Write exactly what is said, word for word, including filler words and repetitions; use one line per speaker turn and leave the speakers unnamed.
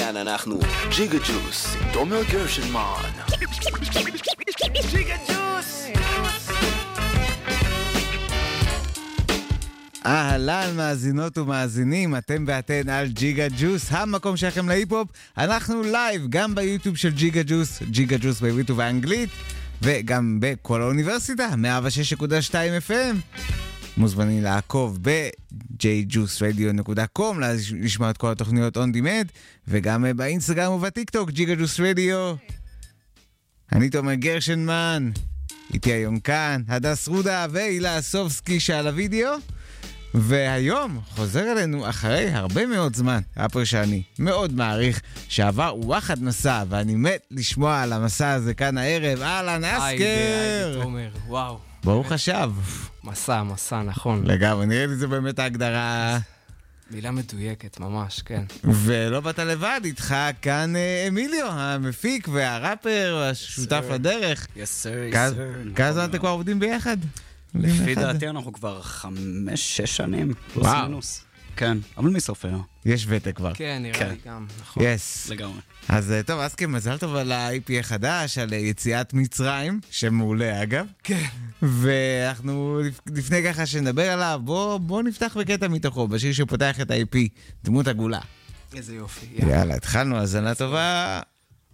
כאן אנחנו, ג'יגה ג'וס, תומר גרשנמן. ג'יגה ג'וס!
אהלן מאזינות ומאזינים, אתם ואתן על ג'יגה ג'וס, המקום שלכם להיפ-הופ. אנחנו לייב גם ביוטיוב של ג'יגה ג'וס, ג'יגה ג'וס בעברית ובאנגלית, וגם בכל האוניברסיטה, מאה ושש נקודה שתיים אף אם. מוזמנים לעקוב ב-ג'יי ג'וס רדיו נקודה קום, לשמוע את כל התוכניות on demand, וגם באינסטגרם ובטיקטוק, ג'יגה ג'וס רדיו. אני תומר גרשנמן, איתי היום כאן, הדס רודה והילה סובסקי שעל הוידאו, והיום חוזר אלינו אחרי הרבה מאוד זמן, אפר שאני מאוד מעריך, שעבר וואחד מסע, ואני מת לשמוע על המסע הזה כאן הערב. אהלן אסקר!
היידה, היידה תומר, וואו.
ברוך השב.
מסע, מסע, נכון.
לגמרי, נראה לי זה באמת ההגדרה.
מילה מדויקת, ממש, כן.
ולא באת לבד, איתך כאן אמיליו, המפיק והראפר, השותף לדרך.
יס סר, יס
כמה
סר.
זמן אתם כבר עובדים ביחד?
לפי דעתי אנחנו כבר חמש, שש שנים, פלוס
וואו.
מינוס. כן, אבל מי סופר?
יש ותק כבר.
כן, נראה
כן.
לי גם, נכון.
יס.
לגמרי.
אז טוב, אז כן, מזל טוב על ה-איי פי החדש, על יציאת מצרים, שמעולה אגב.
כן.
ואנחנו, לפני ככה שנדבר עליו, בוא, בוא נפתח בקטע מתוכו, בשיר שפותח את ה-איי פי, דמות עגולה.
איזה יופי.
יאללה, התחלנו, האזנה טובה.